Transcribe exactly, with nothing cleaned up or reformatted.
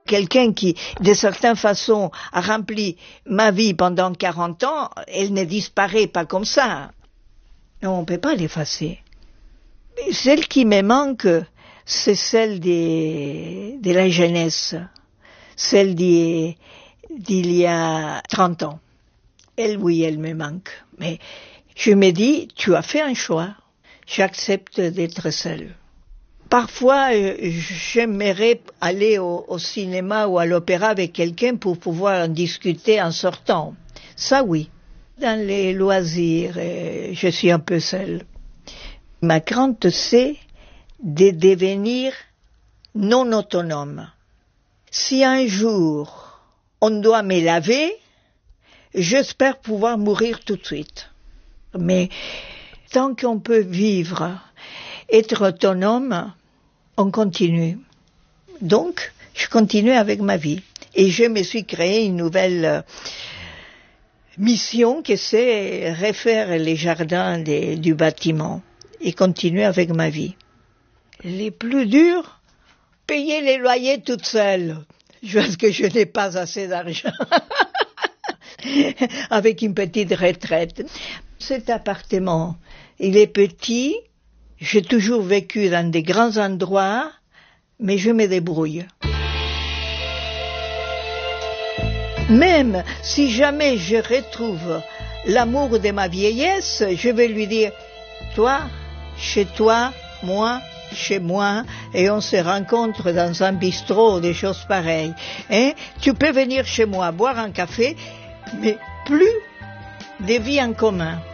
Quelqu'un qui, de certaine façon, a rempli ma vie pendant quarante ans, elle ne disparaît pas comme ça. Non, on ne peut pas l'effacer. Celle qui me manque, c'est celle des, de la jeunesse, celle d'il, d'il y a trente ans. Elle, oui, elle me manque. Mais je me dis, tu as fait un choix. J'accepte d'être seule. Parfois, j'aimerais aller au, au cinéma ou à l'opéra avec quelqu'un pour pouvoir en discuter en sortant. Ça, oui. Dans les loisirs, je suis un peu seule. Ma crainte, c'est de devenir non autonome. Si un jour, on doit me laver, j'espère pouvoir mourir tout de suite. Mais tant qu'on peut vivre, être autonome, on continue. Donc, je continue avec ma vie. Et je me suis créé une nouvelle euh, mission que c'est refaire les jardins des, du bâtiment et continuer avec ma vie. Les plus durs, payer les loyers toute seule, parce que je n'ai pas assez d'argent. Avec une petite retraite. Cet appartement, il est petit. J'ai toujours vécu dans des grands endroits, mais je me débrouille. Même si jamais je retrouve l'amour de ma vieillesse, je vais lui dire, toi, chez toi, moi, chez moi, et on se rencontre dans un bistrot, des choses pareilles. Hein? Tu peux venir chez moi boire un café, mais plus de vie en commun.